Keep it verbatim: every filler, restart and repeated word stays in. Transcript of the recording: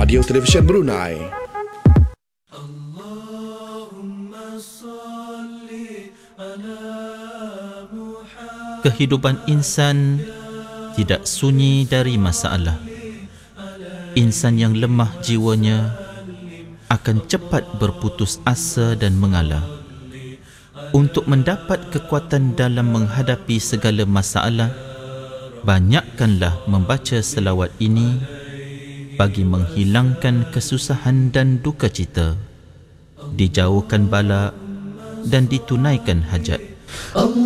Radio Television Brunei. Kehidupan insan tidak sunyi dari masalah. Insan yang lemah jiwanya akan cepat berputus asa dan mengalah. Untuk mendapat kekuatan dalam menghadapi segala masalah, banyakkanlah membaca selawat ini bagi menghilangkan kesusahan dan duka cita, dijauhkan bala dan ditunaikan hajat.